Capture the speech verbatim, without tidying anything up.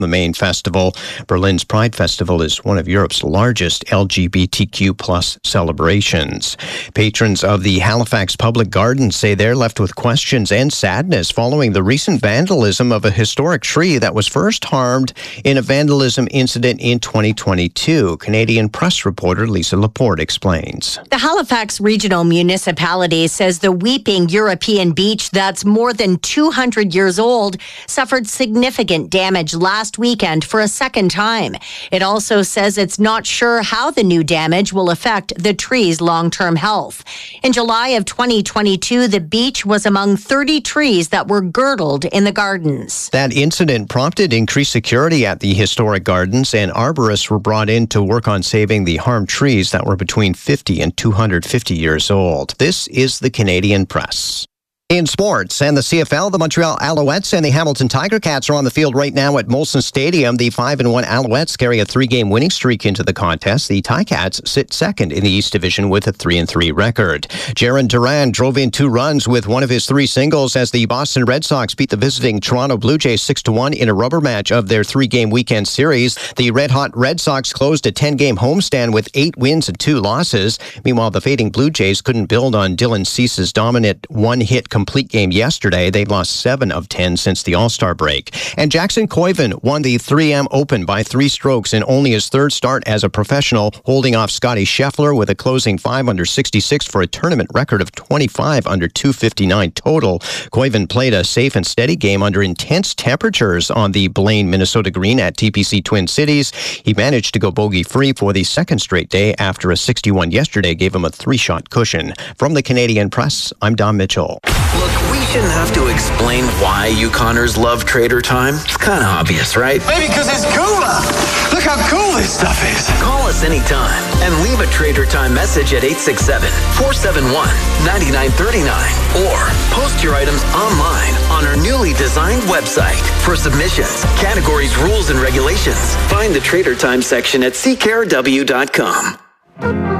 the main festival. Berlin's Pride Festival is one of Europe's largest L G B T Q plus celebrations. Patrons of the Halifax Public Gardens say they're left with questions and sadness following the recent vandalism of a historic tree that was first harmed in a vandalism incident in twenty twenty-two. Canadian Press reporter Lisa Laporte explains. The Halifax Regional Municipality says the Weeping European Beach that's more than two hundred years old suffered significant damage last weekend for a second time. It also says it's not sure how the new damage will affect the tree's long-term health. In July of twenty twenty-two, the beach was among thirty trees that were girdled in the gardens. That incident prompted increased security at the historic gardens, and arborists were brought in to work on saving the harmed trees that were between fifty and two hundred fifty years old. This is the Canadian Press. In sports and the C F L, the Montreal Alouettes and the Hamilton Tiger Cats are on the field right now at Molson Stadium. The five and one Alouettes carry a three-game winning streak into the contest. The Ticats sit second in the East Division with a three and three record. Jarren Duran drove in two runs with one of his three singles as the Boston Red Sox beat the visiting Toronto Blue Jays six to one in a rubber match of their three-game weekend series. The red-hot Red Sox closed a ten-game homestand with eight wins and two losses. Meanwhile, the fading Blue Jays couldn't build on Dylan Cease's dominant one-hit complete game yesterday. They lost seven of ten since the All-Star break. And Jackson Koivu won the three M Open by three strokes in only his third start as a professional, holding off Scotty Scheffler with a closing five under sixty-six for a tournament record of twenty-five under two fifty-nine total. Koivu played a safe and steady game under intense temperatures on the Blaine, Minnesota green at T P C Twin Cities. He managed to go bogey-free for the second straight day after a sixty-one yesterday gave him a three-shot cushion. From the Canadian Press, I'm Don Mitchell. Look, we shouldn't have to explain why Yukoners love Trader Time. It's kind of obvious, right? Maybe because it's cooler. Look how cool this stuff is. Call us anytime and leave a Trader Time message at eight six seven, four seven one, nine nine three nine or post your items online on our newly designed website. For submissions, categories, rules, and regulations, find the Trader Time section at c care w dot com.